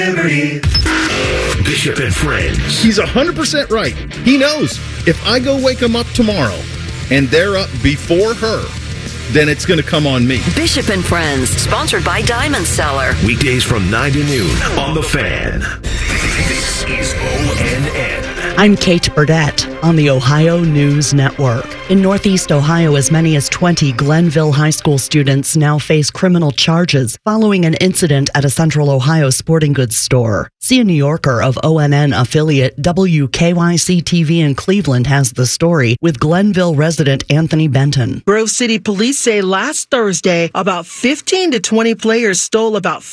Bishop and Friends. He's 100% right. He knows if I go wake him up tomorrow and they're up before her, then it's going to come on me. Bishop and Friends, sponsored by Diamond Seller. Weekdays from 9 to noon on The Fan. This is ONN. I'm Kate Burdett on the Ohio News Network. In Northeast Ohio, as many as 20 Glenville High School students now face criminal charges following an incident at a Central Ohio sporting goods store. See a New Yorker of ONN affiliate WKYC-TV in Cleveland has the story with Glenville resident Anthony Benton. Grove City police say last Thursday, about 15 to 20 players stole about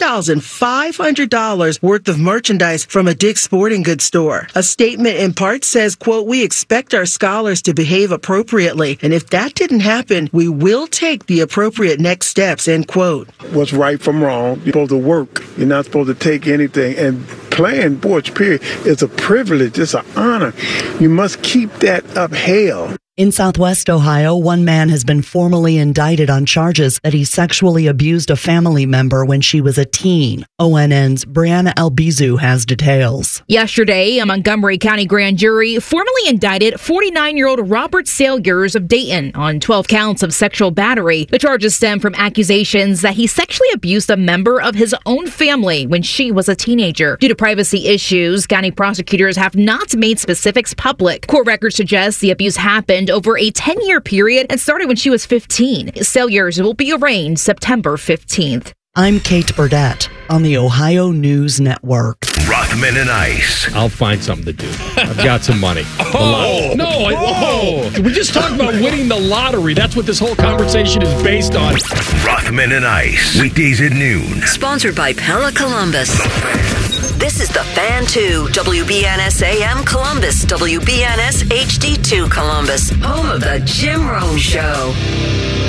$4,500 worth of merchandise from a Dick's sporting goods store. A statement in part says, quote, "We expect our scholars to behave appropriately, and if that didn't happen, we will take the appropriate next steps," end quote. What's right from wrong? You're supposed to work. You're not supposed to take anything. And playing sports, period, is a privilege. It's an honor. You must keep that upheld. In Southwest Ohio, one man has been formally indicted on charges that he sexually abused a family member when she was a teen. ONN's Brianna Albizu has details. Yesterday, a Montgomery County grand jury formally indicted 49-year-old Robert Salyers of Dayton on 12 counts of sexual battery. The charges stem from accusations that he sexually abused a member of his own family when she was a teenager. Due to privacy issues, county prosecutors have not made specifics public. Court records suggest the abuse happened over a 10-year period and started when she was 15. Salyers will be arraigned September 15th. I'm Kate Burdett on the Ohio News Network. Rothman and Ice. I'll find something to do. I've got some money. We just talked about winning the lottery. That's what this whole conversation is based on. Rothman and Ice. Weekdays at noon. Sponsored by Pella Columbus. This is The Fan 2, WBNS AM Columbus, WBNS HD2 Columbus, home of the Jim Rome Show.